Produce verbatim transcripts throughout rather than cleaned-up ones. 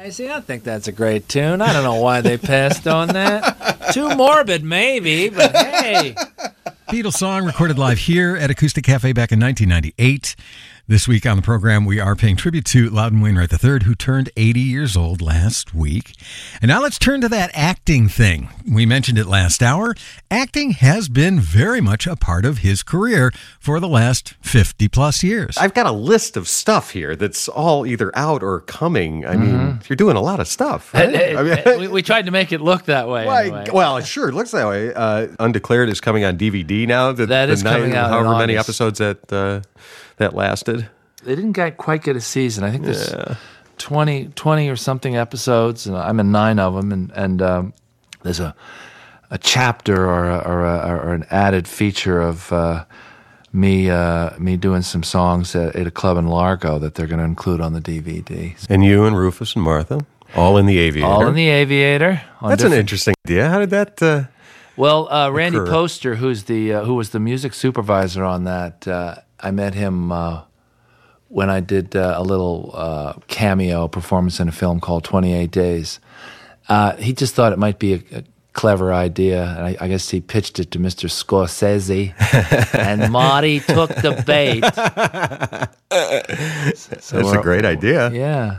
I see, I think that's a great tune. I don't know why they passed on that. Too morbid, maybe, but hey. Beatles song recorded live here at Acoustic Cafe back in nineteen ninety-eight. This week on the program, we are paying tribute to Loudon Wainwright the third, who turned eighty years old last week. And now let's turn to that acting thing. We mentioned it last hour. Acting has been very much a part of his career for the last fifty plus years. I've got a list of stuff here that's all either out or coming. I mean, mm-hmm. you're doing a lot of stuff. Right? It, it, I mean, it, we, we tried to make it look that way. Well, anyway. well it sure looks that way. Uh, Undeclared is coming on D V D now. The, that the is nine, coming out however in many August. episodes that uh, that lasted. They didn't get, quite get a season. I think there's yeah. twenty, twenty or something episodes, and I'm in nine of them. And, and um, there's a a chapter or a, or, a, or an added feature of uh, me uh, me doing some songs at, at a club in Largo that they're going to include on the D V D. And you and Rufus and Martha, all in the Aviator. All in the Aviator. That's an interesting idea. How did that? Uh, well, uh, Randy occur? Poster, who's the uh, who was the music supervisor on that, uh, I met him. Uh, when I did uh, a little uh, cameo performance in a film called twenty-eight days. Uh, he just thought it might be a, a clever idea, and I, I guess he pitched it to Mister Scorsese, and Marty took the bait. So That's a great idea. Yeah.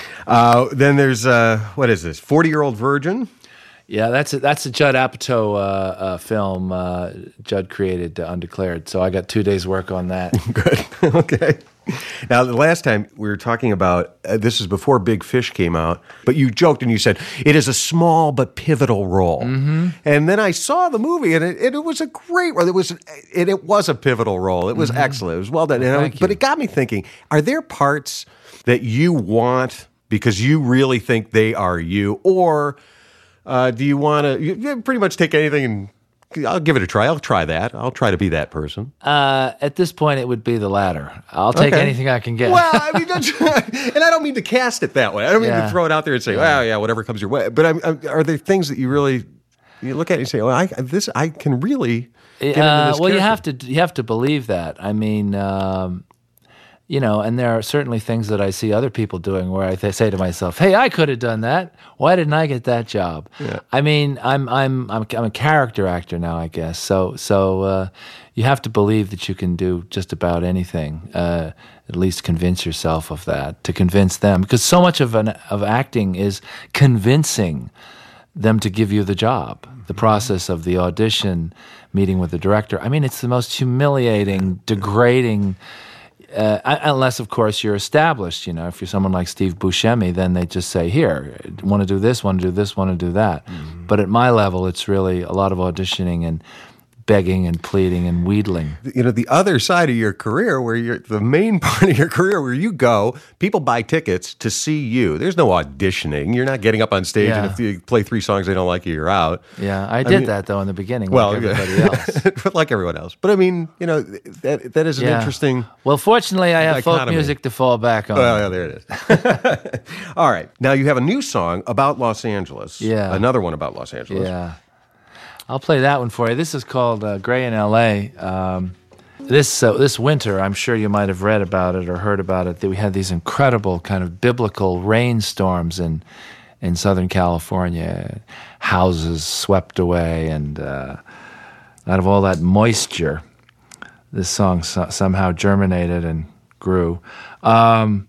Uh, then there's, uh, what is this, forty-Year-Old Virgin? Yeah, that's a, that's a Judd Apatow uh, uh, film uh, Judd created, uh, Undeclared, so I got two days' work on that. Good, okay. Now, the last time we were talking about, uh, this is before Big Fish came out, but you joked and you said, it is a small but pivotal role. Mm-hmm. And then I saw the movie, and it, it, it was a great role. It was, it, it was a pivotal role. It was mm-hmm. excellent. It was well done. Well, and thank I, you. But it got me thinking, are there parts that you want because you really think they are you, or uh, do you want to you pretty much take anything and I'll give it a try. I'll try that. I'll try to be that person. Uh, at this point, it would be the latter. I'll take okay. anything I can get. Well, I mean, that's, and I don't mean to cast it that way. I don't mean yeah. to throw it out there and say, "Well, yeah, whatever comes your way." But I'm, I'm, are there things that you really you look at and say, "Oh, I this I can really get into this uh, Well, character. you have to you have to believe that. I mean. Um, You know, and there are certainly things that I see other people doing where I th- say to myself, "Hey, I could have done that. Why didn't I get that job?" Yeah. I mean, I'm I'm I'm I'm a character actor now, I guess. So so uh, you have to believe that you can do just about anything. Uh, at least convince yourself of that. To convince them, because so much of an of acting is convincing them to give you the job. The process of the audition, meeting with the director. I mean, it's the most humiliating, degrading. Uh, unless, of course, you're established. You know, if you're someone like Steve Buscemi, then they just say, here, want to do this, want to do this, want to do that. Mm-hmm. But at my level, it's really a lot of auditioning and begging and pleading and wheedling. You know, the other side of your career, where you're the main part of your career, where you go, people buy tickets to see you. There's no auditioning. You're not getting up on stage, Yeah. and if you play three songs they don't like you, you're out. Yeah, I did I mean, that, though, in the beginning, well, like everybody else. like everyone else. But I mean, you know, that that is an Yeah. interesting. Well, fortunately, I have folk dichotomy. music to fall back on. Well, yeah, there it is. All right. Now you have a new song about Los Angeles. Yeah. Another one about Los Angeles. Yeah. I'll play that one for you. This is called uh, Gray in L A. Um, this uh, this winter, I'm sure you might have read about it or heard about it, that we had these incredible kind of biblical rainstorms in in Southern California. Houses swept away, and uh, out of all that moisture, this song so- somehow germinated and grew. Um,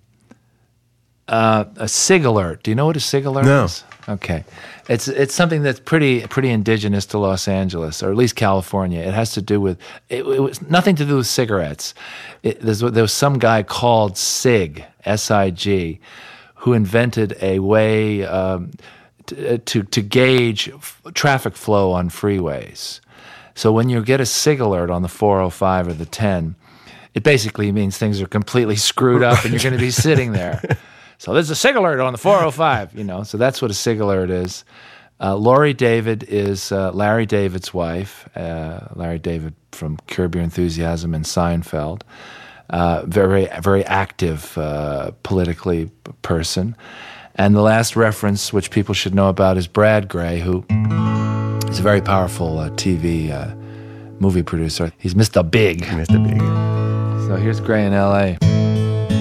uh, a SIG alert. Do you know what a SIG alert No. is? Okay. It's it's something that's pretty pretty indigenous to Los Angeles, or at least California. It has to do with, it, it was nothing to do with cigarettes. It, there's, there was some guy called SIG, S I G, who invented a way um, to, to, to gauge f- traffic flow on freeways. So when you get a SIG alert on the four oh five or the ten, it basically means things are completely screwed up and you're going to be sitting there. So there's a SIG alert on the four oh five, you know. So that's what a SIG alert is. Uh, Laurie David is uh, Larry David's wife. Uh, Larry David from Curb Your Enthusiasm and Seinfeld. Uh, very, very active uh, politically person. And the last reference, which people should know about, is Brad Gray, who is a very powerful uh, T V uh, movie producer. He's Mister Big. Mister Big. So here's Gray in L A